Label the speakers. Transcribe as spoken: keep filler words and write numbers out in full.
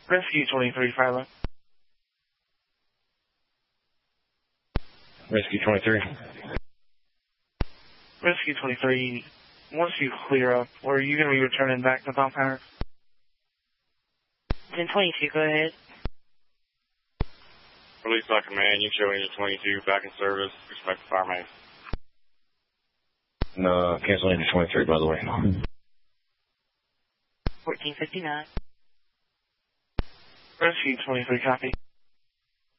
Speaker 1: Rescue twenty-three, Philo.
Speaker 2: Rescue twenty-three.
Speaker 1: Rescue twenty-three, once you clear up, are you going to be returning back to Palm Power?
Speaker 3: ten twenty-two, go ahead.
Speaker 4: Police by command, you show engine twenty-two back in service. Respect the fire main.
Speaker 2: No, cancel engine twenty-three, by the way.
Speaker 3: fourteen fifty-nine.
Speaker 1: Rescue twenty-three, copy.